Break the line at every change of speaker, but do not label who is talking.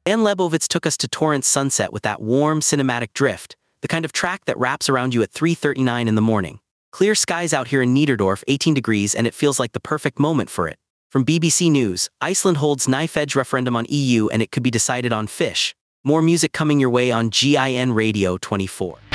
Jan Lebowitz took us to Torrance Sunset with that warm, cinematic drift, the kind of track that wraps around you at 3:39 in the morning. Clear skies out here in Niederdorf, 18 degrees, and it feels like the perfect moment for it. From BBC News, Iceland holds knife-edge referendum on EU and it could be decided on fish. More music coming your way on GIN Radio 24.